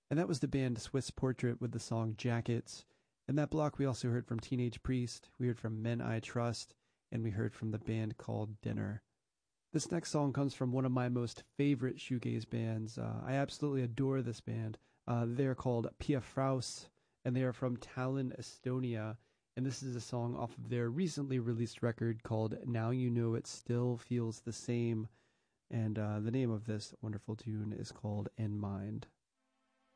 And that was the band Swiss Portrait with the song Jackets. In that block, we also heard from Teenage Priest, we heard from Men I Trust, and we heard from the band called Dinner. This next song comes from one of my most favorite shoegaze bands. I absolutely adore this band. They're called Pia Fraus, and they are from Tallinn, Estonia. And this is a song off of their recently released record called Now You Know It Still Feels the Same. And the name of this wonderful tune is called In Mind.